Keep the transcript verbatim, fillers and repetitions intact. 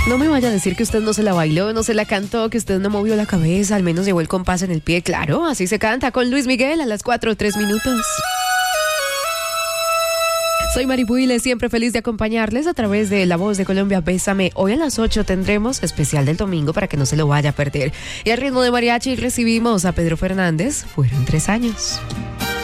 No me vaya a decir que usted no se la bailó, no se la cantó, que usted no movió la cabeza, al menos llevó el compás en el pie. Claro, así se canta con Luis Miguel a las cuatro o tres minutos. Soy Mari Buile, siempre feliz de acompañarles a través de La Voz de Colombia, Bésame. Hoy a las ocho tendremos especial del domingo para que no se lo vaya a perder. Y al ritmo de mariachi recibimos a Pedro Fernández. Fueron tres años.